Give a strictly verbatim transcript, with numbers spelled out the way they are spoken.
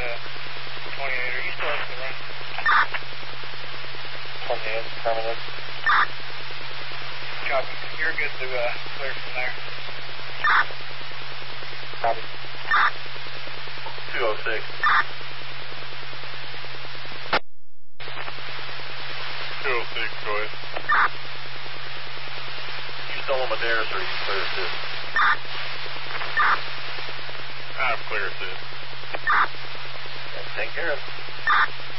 uh, twenty-eight. Are you still up the run? twenty-eight, affirmative. Copy. You're good to uh, clear from there. Copy. two oh six. two oh six, go ahead. You still on Madeiras or are you clear assist? I'm clear assist. Take care of it.